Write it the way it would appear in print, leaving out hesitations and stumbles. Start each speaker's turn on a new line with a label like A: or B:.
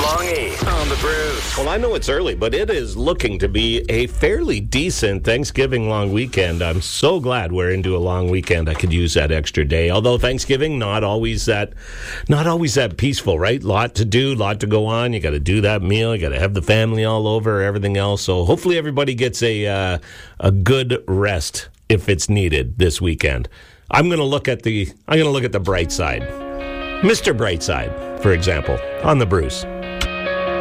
A: Longy on the Bruce.
B: Well, I know it's early, but it is looking to be a fairly decent Thanksgiving long weekend. I'm so glad we're into a long weekend. I could use that extra day. Although Thanksgiving, not always that peaceful, right? Lot to do, lot to go on. You got to do that meal. You got to have the family all over, everything else. So hopefully everybody gets a good rest if it's needed this weekend. I'm going to look at the bright side. Mr. Brightside, for example, on the Bruce.